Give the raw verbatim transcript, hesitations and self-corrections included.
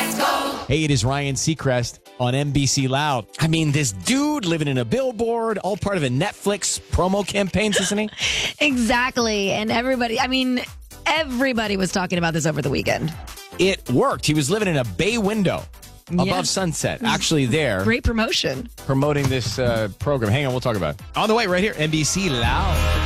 Let's go. Hey, it is Ryan Seacrest on N B C Loud. I mean, this dude living in a billboard, all part of a Netflix promo campaign, isn't he? Exactly. And everybody, I mean, everybody was talking about this over the weekend. It worked. He was living in a bay window above Yeah. Sunset, actually there. Great promotion. Promoting this uh, program. Hang on, we'll talk about it. On the way right here, N B C Loud.